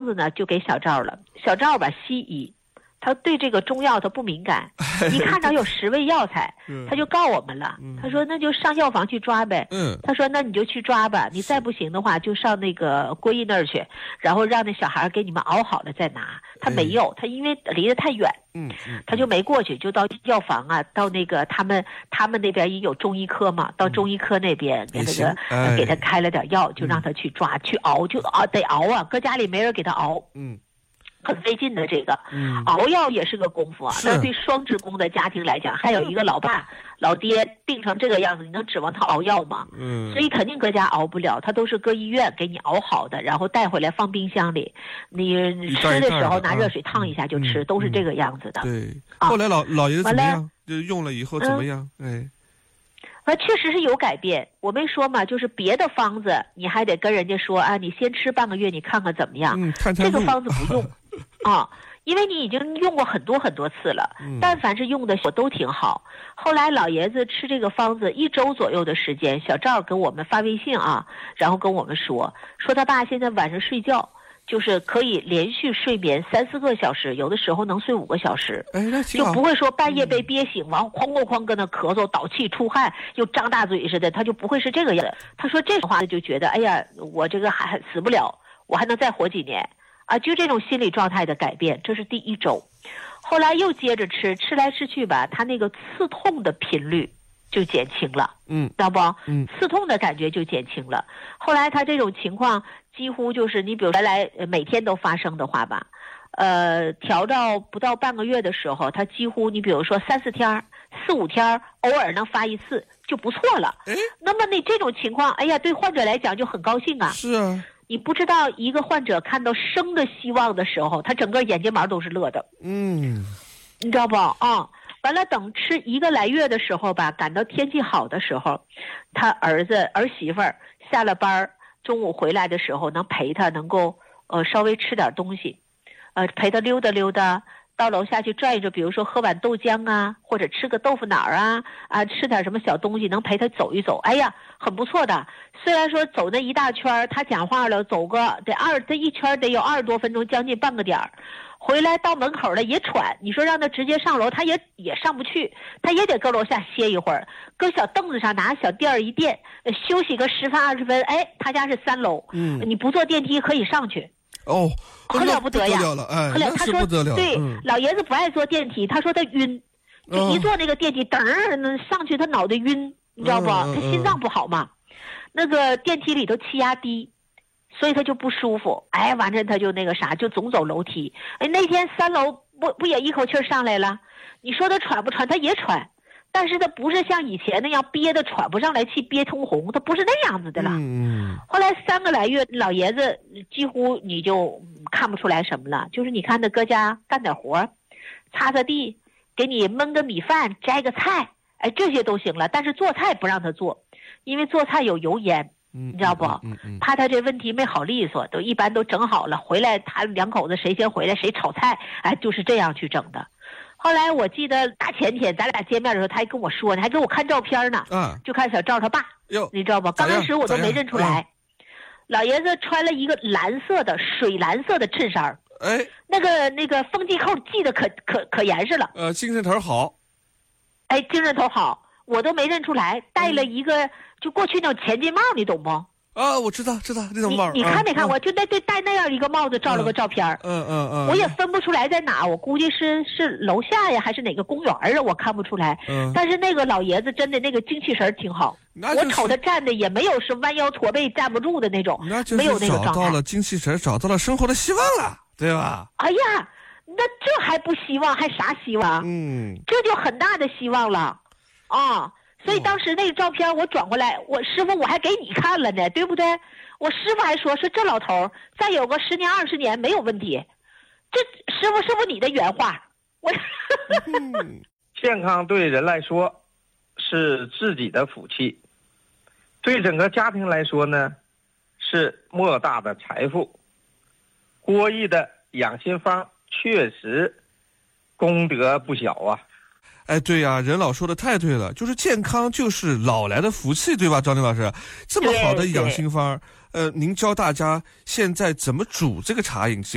子呢就给小赵了。小赵吧西医，他对这个中药他不敏感，一看着有10味药材，他就告我们了。他说那就上药房去抓呗。他说那你就去抓吧，你再不行的话就上那个郭姨那儿去，然后让那小孩给你们熬好了再拿。他没有，他因为离得太远，他就没过去，就到药房啊，到那个他们那边也有中医科嘛，到中医科那边给那个给他开了点药，就让他去抓去熬，就得熬啊，搁家里没人给他熬。很费劲的这个，熬药也是个功夫啊。那对双职工的家庭来讲，还有一个老爸、老爹病成这个样子，你能指望他熬药吗？所以肯定搁家熬不了，他都是搁医院给你熬好的，然后带回来放冰箱里，你吃的时候拿热水烫一下就吃，都是这个样子的。 对，后来老爷子怎么样？就用了以后怎么样？ 确实是有改变。我没说嘛，就是别的方子你还得跟人家说啊，你先吃半个月，你看看怎么样。这个方子不用啊，因为你已经用过很多很多次了。但凡是用的都挺好。后来老爷子吃这个方子1周左右的时间，小赵给我们发微信啊，然后跟我们说他爸现在晚上睡觉就是可以连续睡眠3-4个小时，有的时候能睡5个小时，就不会说半夜被憋醒，完哐哐哐跟那咳嗽、倒气、出汗，又张大嘴似的，他就不会是这个样。他说这话就觉得，哎呀，我这个还死不了，我还能再活几年啊！就这种心理状态的改变，这是第1周。后来又接着吃来吃去吧，他那个刺痛的频率就减轻了，知道不？刺痛的感觉就减轻了。后来他这种情况几乎就是你比如原来每天都发生的话吧，调到不到半个月的时候，他几乎你比如说3-4天、4-5天，偶尔能发1次就不错了。那么你这种情况，哎呀，对患者来讲就很高兴啊。 是啊， 你不知道一个患者看到生的希望的时候，他整个眼睫毛都是乐的。你知道不啊？完了，等吃1个来月的时候吧，赶到天气好的时候，他儿媳妇儿下了班，中午回来的时候能陪他，能够稍微吃点东西，陪他溜达溜达，到楼下去转一转，比如说喝碗豆浆啊，或者吃个豆腐脑啊，吃点什么小东西，能陪他走一走，哎呀，很不错的。虽然说走那一大圈，他讲话了，走个这一圈得有20多分钟，将近半个点儿。回来到门口了也喘，你说让他直接上楼，他也上不去，他也得搁楼下歇一会儿，搁小凳子上拿小垫儿一垫，休息个10分20分。他家是3楼，你不坐电梯可以上去。很了不得呀！他说对，老爷子不爱坐电梯，他说他晕，就一坐那个电梯，噔上去他脑袋晕，你知道不？他心脏不好嘛，那个电梯里头气压低。所以他就不舒服，完了他就那个啥，就总走楼梯。那天3楼不也一口气上来了？你说他喘不喘？他也喘，但是他不是像以前那样憋得喘不上来气，憋通红，他不是那样子的了。后来3个来月，老爷子几乎你就看不出来什么了，就是你看他搁家干点活，擦擦地，给你焖个米饭，摘个菜，这些都行了。但是做菜不让他做，因为做菜有油烟。你知道不？怕他这问题没好利索，一般都整好了，回来他2口子谁先回来谁炒菜，就是这样去整的。后来我记得大前天咱俩见面的时候，他还跟我说呢，还给我看照片呢，就看小赵他爸，你知道不？刚开始我都没认出来，老爷子穿了一个水蓝色的衬衫，那个风纪扣系的可严实了， 精神头好， 精神头好，我都没认出来，戴了一个。就过去那种前进帽，你懂不？ 我知道那种帽。 你看没看？我就戴那样一个帽子，照了个照片。我也分不出来在哪，我估计是楼下呀，还是哪个公园啊？我看不出来。但是那个老爷子真的那个精气神挺好，我瞅他站的也没有是弯腰驼背站不住的那种，没有那个状态。 找到了精气神，找到了生活的希望了，对吧？ 哎呀，那这还不希望，还啥希望？这就很大的希望了，所以当时那个照片我转过来，我师傅我还给你看了呢，对不对？我师傅还说这老头再有个10年20年没有问题。这师傅你的原话，我健康对人来说是自己的福气，对整个家庭来说呢是莫大的财富。郭毅的养心方确实功德不小啊。 对呀，任老说的太对了，就是健康就是老来的福气，对吧？张林老师，这么好的养心方，您教大家现在怎么煮这个茶饮？